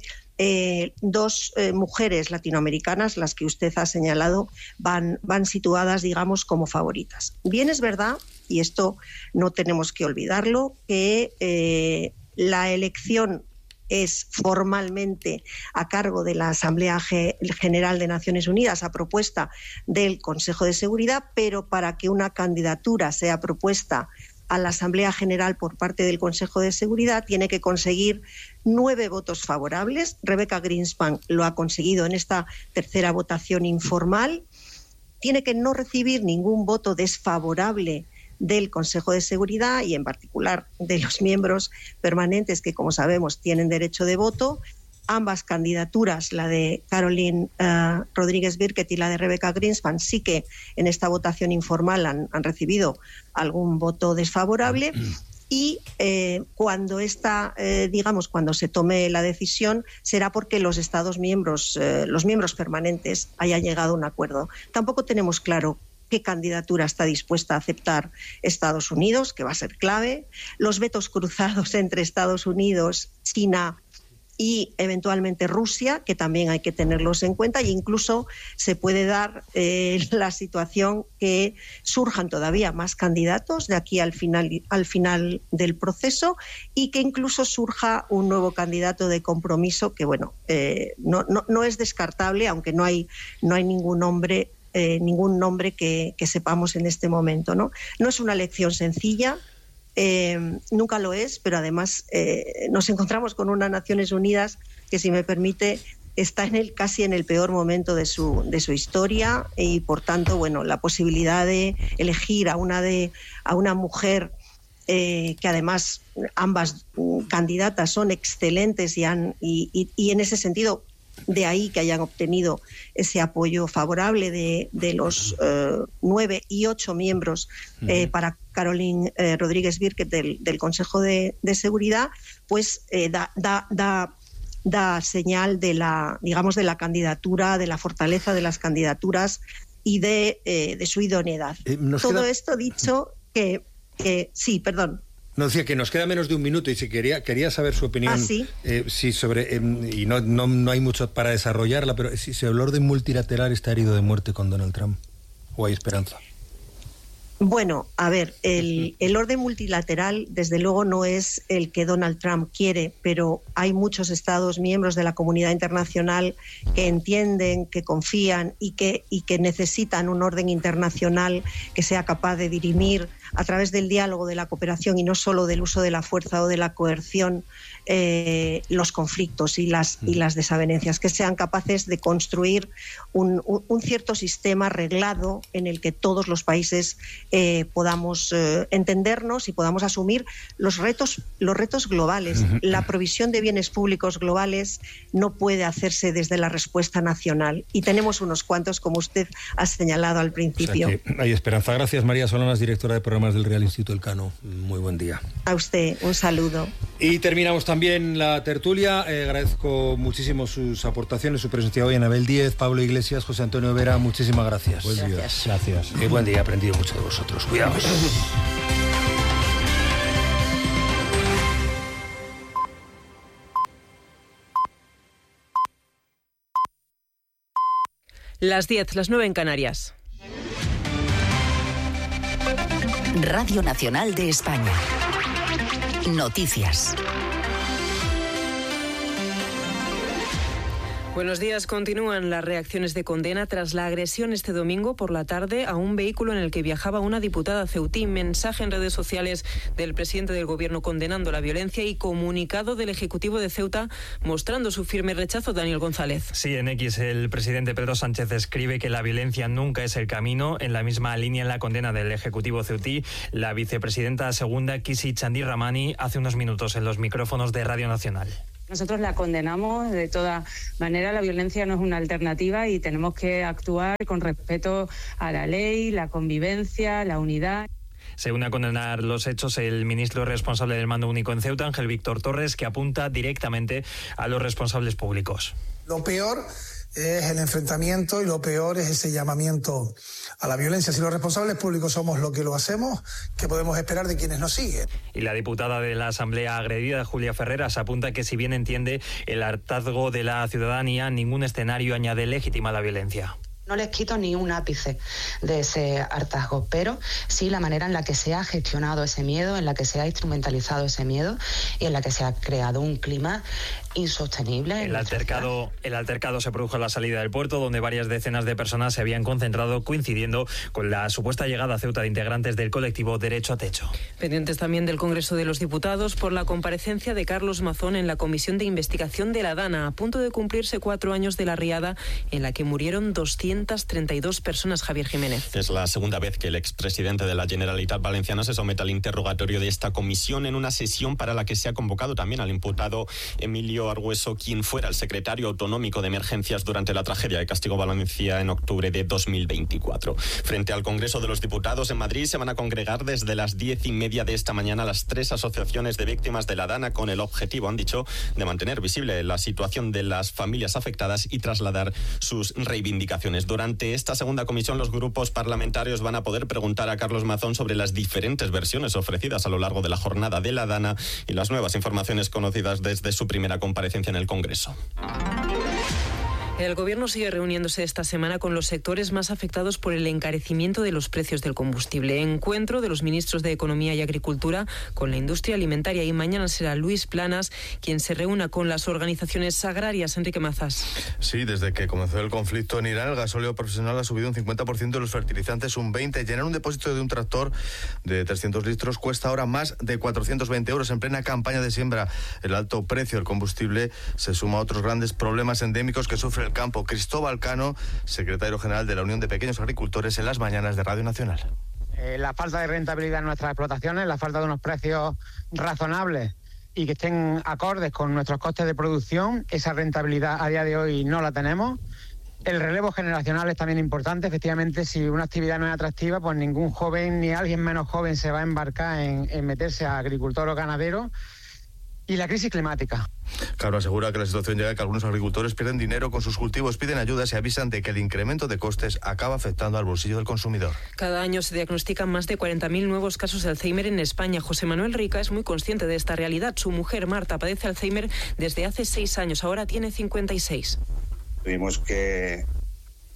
2 mujeres latinoamericanas, las que usted ha señalado, van situadas, digamos, como favoritas. Bien, es verdad, y esto no tenemos que olvidarlo, que la elección es formalmente a cargo de la Asamblea General de Naciones Unidas a propuesta del Consejo de Seguridad, pero para que una candidatura sea propuesta a la Asamblea General por parte del Consejo de Seguridad tiene que conseguir 9 votos favorables. Rebecca Greenspan lo ha conseguido en esta tercera votación informal. Tiene que no recibir ningún voto desfavorable del Consejo de Seguridad y en particular de los miembros permanentes que, como sabemos, tienen derecho de voto. Ambas candidaturas, la de Caroline Rodríguez Birquet y la de Rebecca Greenspan, sí que en esta votación informal han recibido algún voto desfavorable. Y cuando se tome la decisión, será porque los Estados miembros, los miembros permanentes, hayan llegado a un acuerdo. Tampoco tenemos claro qué candidatura está dispuesta a aceptar Estados Unidos, que va a ser clave. Los vetos cruzados entre Estados Unidos, China y eventualmente Rusia, que también hay que tenerlos en cuenta, e incluso se puede dar la situación que surjan todavía más candidatos de aquí al final del proceso, y que incluso surja un nuevo candidato de compromiso que, bueno, no es descartable, aunque no hay ningún nombre que sepamos en este momento, ¿no? No es una elección sencilla, nunca lo es, pero además nos encontramos con unas Naciones Unidas que, si me permite, está casi en el peor momento de su historia, y por tanto, bueno, la posibilidad de elegir a una mujer que además ambas candidatas son excelentes y en ese sentido, de ahí que hayan obtenido ese apoyo favorable de los 9 y 8 miembros para Caroline Rodríguez Birquet del Consejo de Seguridad, pues da señal de la candidatura, de la fortaleza de las candidaturas y de su idoneidad. Todo esto dicho que sí, perdón. No, decía que nos queda menos de un minuto y si quería saber su opinión. ¿Sí? Sí, sobre y no hay mucho para desarrollarla, pero si el orden multilateral está herido de muerte con Donald Trump, ¿o hay esperanza? Bueno, a ver, el orden multilateral desde luego no es el que Donald Trump quiere, pero hay muchos Estados miembros de la comunidad internacional que entienden, que confían y que necesitan un orden internacional que sea capaz de dirimir a través del diálogo, de la cooperación y no solo del uso de la fuerza o de la coerción los conflictos y las desavenencias, que sean capaces de construir un cierto sistema reglado en el que todos los países podamos entendernos y podamos asumir los retos globales. La provisión de bienes públicos globales no puede hacerse desde la respuesta nacional y tenemos unos cuantos, como usted ha señalado al principio. O sea que hay esperanza. Gracias, María Solanas, directora de programas del Real Instituto Elcano. Muy buen día. A usted, un saludo. Y terminamos también la tertulia. Agradezco muchísimo sus aportaciones, su presencia hoy. Anabel Díez, Pablo Iglesias, José Antonio Vera, muchísimas gracias. Buen día. Gracias. Buen día, he aprendido mucho de vosotros. Cuidaos. Las 10, las 9 en Canarias. Radio Nacional de España. Noticias. Buenos días. Continúan las reacciones de condena tras la agresión este domingo por la tarde a un vehículo en el que viajaba una diputada ceutí. Mensaje en redes sociales del presidente del Gobierno condenando la violencia y comunicado del Ejecutivo de Ceuta mostrando su firme rechazo. Daniel González. Sí, en X el presidente Pedro Sánchez escribe que la violencia nunca es el camino. En la misma línea en la condena del Ejecutivo ceutí, la vicepresidenta segunda Kisi Chandi Ramani hace unos minutos en los micrófonos de Radio Nacional. Nosotros la condenamos de toda manera. La violencia no es una alternativa y tenemos que actuar con respeto a la ley, la convivencia, la unidad. Se une a condenar los hechos el ministro responsable del mando único en Ceuta, Ángel Víctor Torres, que apunta directamente a los responsables públicos. Lo peor es el enfrentamiento y lo peor es ese llamamiento a la violencia. Si los responsables públicos somos lo que lo hacemos, ¿qué podemos esperar de quienes nos siguen? Y la diputada de la Asamblea agredida, Julia Ferreras, apunta que si bien entiende el hartazgo de la ciudadanía, ningún escenario añade legitima la violencia. No les quito ni un ápice de ese hartazgo, pero sí la manera en la que se ha gestionado ese miedo, en la que se ha instrumentalizado ese miedo y en la que se ha creado un clima insostenible. El altercado se produjo a la salida del puerto, donde varias decenas de personas se habían concentrado, coincidiendo con la supuesta llegada a Ceuta de integrantes del colectivo Derecho a Techo. Pendientes también del Congreso de los Diputados por la comparecencia de Carlos Mazón en la Comisión de Investigación de la Dana, a punto de cumplirse 4 años de la riada en la que murieron 232 personas. Javier Jiménez. Es la segunda vez que el expresidente de la Generalitat Valenciana se somete al interrogatorio de esta comisión en una sesión para la que se ha convocado también al imputado Emilio Argueso, quien fuera el secretario autonómico de emergencias durante la tragedia de Castigo Valencia en octubre de 2024. Frente al Congreso de los Diputados en Madrid se van a congregar desde las 10:30 de esta mañana las 3 asociaciones de víctimas de la Dana con el objetivo, han dicho, de mantener visible la situación de las familias afectadas y trasladar sus reivindicaciones. Durante esta segunda comisión, los grupos parlamentarios van a poder preguntar a Carlos Mazón sobre las diferentes versiones ofrecidas a lo largo de la jornada de la Dana y las nuevas informaciones conocidas desde su primera comparecencia en el Congreso. El Gobierno sigue reuniéndose esta semana con los sectores más afectados por el encarecimiento de los precios del combustible. Encuentro de los ministros de Economía y Agricultura con la industria alimentaria y mañana será Luis Planas quien se reúna con las organizaciones agrarias. Enrique Mazas. Sí, desde que comenzó el conflicto en Irán, el gasóleo profesional ha subido un 50% y los fertilizantes un 20%. Llenar un depósito de un tractor de 300 litros cuesta ahora más de 420 euros en plena campaña de siembra. El alto precio del combustible se suma a otros grandes problemas endémicos que sufre el campo. Cristóbal Cano, secretario general de la Unión de Pequeños Agricultores, en las mañanas de Radio Nacional. La falta de rentabilidad en nuestras explotaciones, la falta de unos precios razonables y que estén acordes con nuestros costes de producción, esa rentabilidad a día de hoy no la tenemos. El relevo generacional es también importante. Efectivamente, si una actividad no es atractiva, pues ningún joven ni alguien menos joven se va a embarcar en meterse a agricultor o ganadero. Y la crisis climática. Claro, asegura que la situación llega a que algunos agricultores pierden dinero con sus cultivos, piden ayudas y avisan de que el incremento de costes acaba afectando al bolsillo del consumidor. Cada año se diagnostican más de 40.000 nuevos casos de Alzheimer en España. José Manuel Rica es muy consciente de esta realidad. Su mujer, Marta, padece Alzheimer desde hace 6 años. Ahora tiene 56. Tuvimos que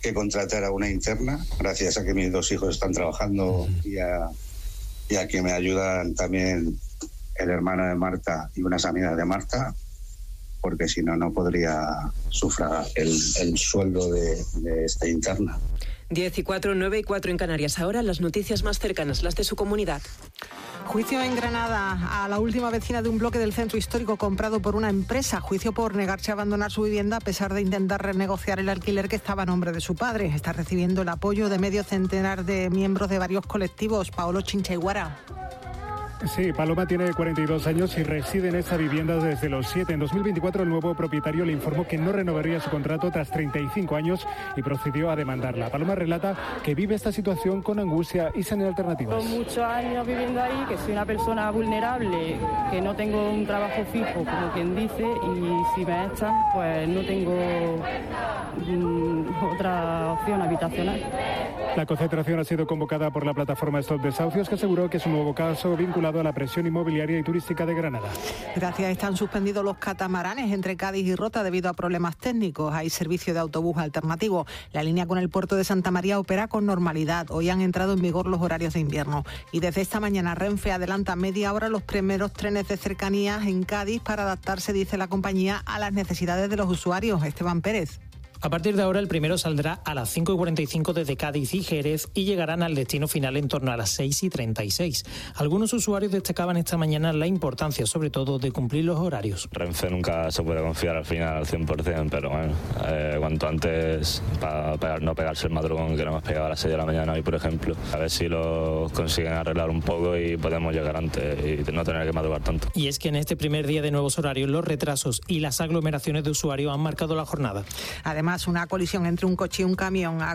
que contratar a una interna, gracias a que mis 2 hijos están trabajando y a que me ayudan también el hermano de Marta y unas amigas de Marta, porque si no, no podría sufragar el sueldo de esta interna. 10:04, 9:04 en Canarias. Ahora las noticias más cercanas, las de su comunidad. Juicio en Granada a la última vecina de un bloque del centro histórico comprado por una empresa. Juicio por negarse a abandonar su vivienda a pesar de intentar renegociar el alquiler que estaba a nombre de su padre. Está recibiendo el apoyo de medio centenar de miembros de varios colectivos. Paolo Chinchaiguara. Sí, Paloma tiene 42 años y reside en esa vivienda desde los 7. En 2024 el nuevo propietario le informó que no renovaría su contrato tras 35 años y procedió a demandarla. Paloma relata que vive esta situación con angustia y sin alternativas. Llevo muchos años viviendo ahí, que soy una persona vulnerable, que no tengo un trabajo fijo, como quien dice, y si me echan, pues no tengo otra opción habitacional. La concentración ha sido convocada por la plataforma Stop Desahucios, que aseguró que es un nuevo caso vinculado a la presión inmobiliaria y turística de Granada. Gracias, están suspendidos los catamaranes entre Cádiz y Rota debido a problemas técnicos. Hay servicio de autobús alternativo. La línea con el puerto de Santa María opera con normalidad. Hoy han entrado en vigor los horarios de invierno. Y desde esta mañana Renfe adelanta media hora los primeros trenes de cercanías en Cádiz para adaptarse, dice la compañía, a las necesidades de los usuarios. Esteban Pérez. A partir de ahora el primero saldrá a las 5:45 desde Cádiz y Jerez y llegarán al destino final en torno a las 6:36. Algunos usuarios destacaban esta mañana la importancia, sobre todo, de cumplir los horarios. Renfe nunca se puede confiar al final al 100%, pero bueno, cuanto antes para no pegarse el madrugón que no hemos pegado a las 6 de la mañana hoy, por ejemplo. A ver si lo consiguen arreglar un poco y podemos llegar antes y no tener que madrugar tanto. Y es que en este primer día de nuevos horarios los retrasos y las aglomeraciones de usuarios han marcado la jornada. Además, una colisión entre un coche y un camión ha